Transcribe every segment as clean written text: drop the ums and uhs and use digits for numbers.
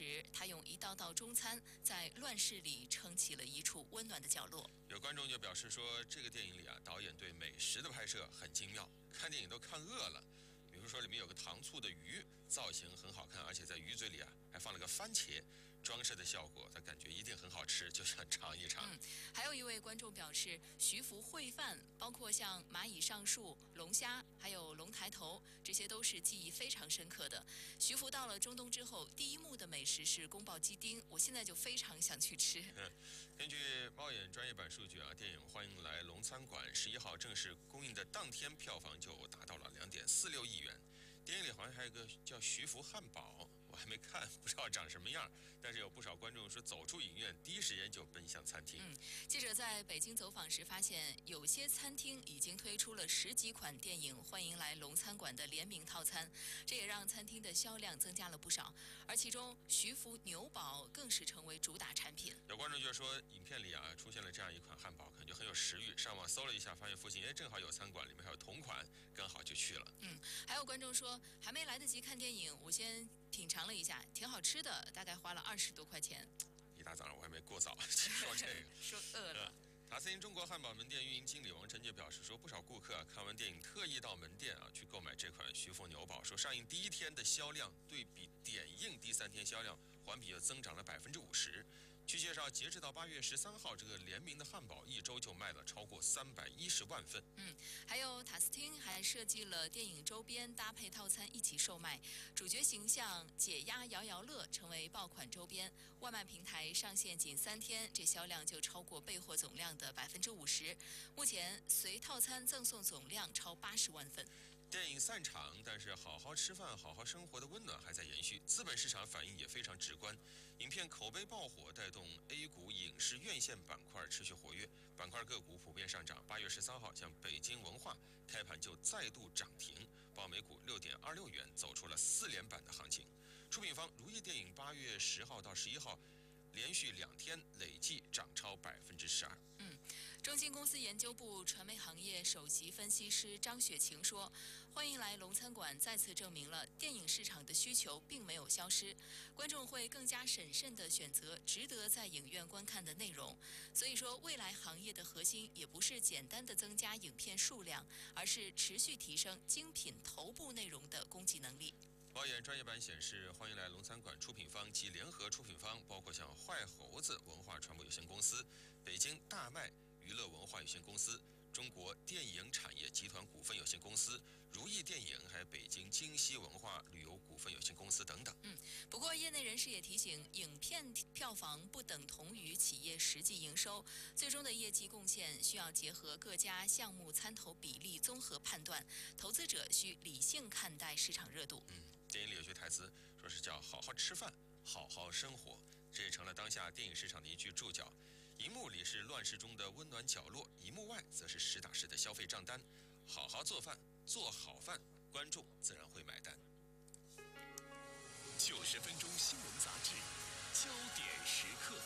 时，他用一道道中餐在乱世里撑起了一处温暖的角落。 有观众就表示说，这个电影里导演对美食的拍摄很精妙，看电影都看饿了。比如说里面有个糖醋的鱼，造型很好看，而且在鱼嘴里还放了个番茄，装饰的效果，他感觉一定很好吃，就想尝一尝。 还有一位观众表示，徐福烩饭，包括像蚂蚁上树、龙虾，还有龙抬头，这些都是记忆非常深刻的。徐福到了中东之后，第一幕的美食是宫保鸡丁，我现在就非常想去吃。 根据猫眼专业版数据电影《欢迎来龙餐馆》11号正式公映的当天，票房就达到了2.46亿元。电影里好像还有个叫徐福汉堡，我还没看，不知道长什么样。但是有不少观众说，走出影院第一时间就奔向餐厅。 记者在北京走访时发现，有些餐厅已经推出了10几款电影《欢迎来龙餐馆》的联名套餐，这也让餐厅的销量增加了不少。而其中徐福牛堡更是成为主打产品。 有观众就说，影片里出现了这样一款汉堡，可能就很有食欲。上网搜了一下，发现附近正好有餐馆，里面还有同款，刚好就去了。 还有观众说，还没来得及看电影，我先品尝了一下，挺好吃的，大概花了20多块钱。 一大早上我还没过早说这个， 说饿了。 塔斯汀中国汉堡门店运营经理王晨就表示说，不少顾客看完电影特意到门店去购买这款徐福牛堡，说上映第一天的销量对比点映第3天销量环比又增长了50%。据介绍，截止到8月13号，这个联名的汉堡一周就卖了超过310万份。 还有塔斯汀还设计了电影周边搭配套餐一起售卖，主角形象解压摇摇乐成为爆款周边。外卖平台上线仅3天，这销量就超过备货总量的50%。目前随套餐赠送总量超80万份。 电影散场，但是好好吃饭、好好生活的温暖还在延续。资本市场反应也非常直观，影片口碑爆火，带动 A 股影视院线板块持续活跃，板块个股普遍上涨。8月13号，像北京文化开盘就再度涨停，报每股6.26元，走出了4连板的行情。出品方如意电影8月10号到11号。连续2天累计涨超12%。 中信公司研究部传媒行业首席分析师张雪晴说：“欢迎来龙餐馆再次证明了电影市场的需求并没有消失，观众会更加审慎地选择值得在影院观看的内容。所以说，未来行业的核心也不是简单的增加影片数量，而是持续提升精品头部内容的供给能力。” 猫眼专业版显示，欢迎来龙餐馆出品方及联合出品方包括像坏猴子文化传播有限公司、北京大麦娱乐文化有限公司、中国电影产业集团股份有限公司、如意电影，还有北京京西文化旅游股份有限公司等等。 不过业内人士也提醒，影片票房不等同于企业实际营收，最终的业绩贡献需要结合各家项目参投比例综合判断，投资者需理性看待市场热度。 电影里有句台词说是叫好好吃饭，好好生活，这也成了当下电影市场的一句注脚。荧幕里是乱世中的温暖角落，荧幕外则是实打实的消费账单。好好做饭，做好饭，观众自然会买单。 90分钟新闻杂志，焦点时刻。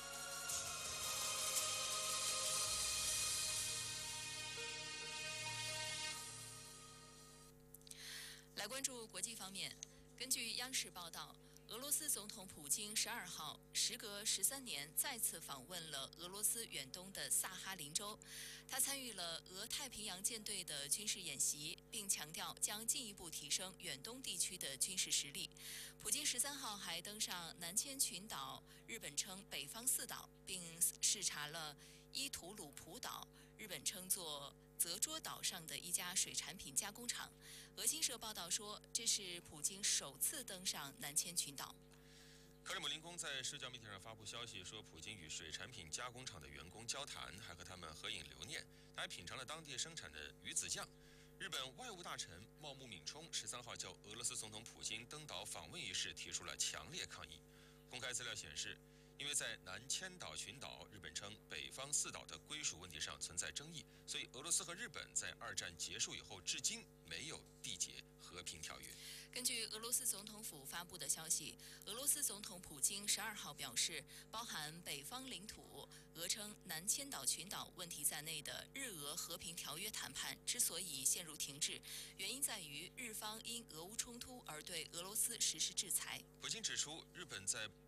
来关注国际方面。根据央视报道，俄罗斯总统普京12号时隔13年再次访问了俄罗斯远东的萨哈林州，他参与了俄太平洋舰队的军事演习，并强调将进一步提升远东地区的军事实力。普京13号还登上南千群岛，日本称北方四岛，并视察了伊图鲁普岛，日本称作泽捉岛上的一家水产品加工厂。俄新社报道说，这是普京首次登上南千群岛。 克里姆林宫在社交媒体上发布消息说，普京与水产品加工厂的员工交谈，还和他们合影留念，他还品尝了当地生产的鱼子酱。日本外务大臣茂木敏充13号就俄罗斯总统普京登岛访问一事提出了强烈抗议。公开资料显示，因为在南千岛群岛，日本称北方四岛的归属问题上存在争议，所以俄罗斯和日本在2战结束以后至今没有缔结和平条约。 根据俄罗斯总统府发布的消息，俄罗斯总统普京12号表示，包含北方领土，俄称南千岛群岛问题在内的日俄和平条约谈判之所以陷入停滞，原因在于日方因俄乌冲突而对俄罗斯实施制裁。 普京指出，日本在